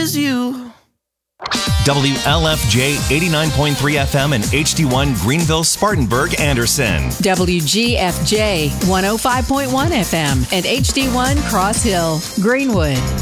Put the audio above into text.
is you. WLFJ 89.3 FM and HD1 Greenville, Spartanburg, Anderson. WGFJ 105.1 FM and HD1 Cross Hill, Greenwood.